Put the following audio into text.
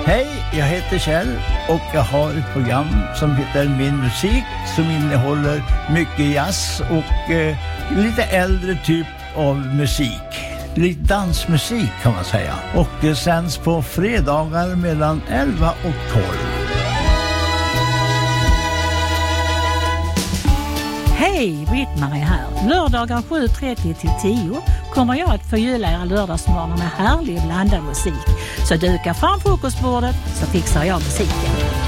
Hej, jag heter Kjell och jag har ett program som heter Min musik som innehåller mycket jazz och lite äldre typ av musik. Lite dansmusik kan man säga. Och det sänds på fredagar mellan 11 och 12. Hej, Britt-Marie här. Lördagar 7.30 till 10 kommer jag att förgylla era lördagsmorgon med härlig blandad musik. Så duka fram frukostbordet så fixar jag musiken.